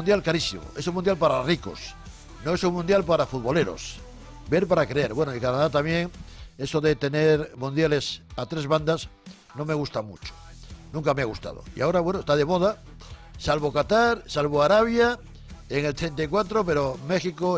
mundial carísimo, es un mundial para ricos, no es un mundial para futboleros. Ver para creer. Bueno, y Canadá también, eso de tener mundiales a 3 bandas, no me gusta mucho. Nunca me ha gustado. Y ahora, bueno, está de moda, salvo Qatar, salvo Arabia, en el 34, pero México,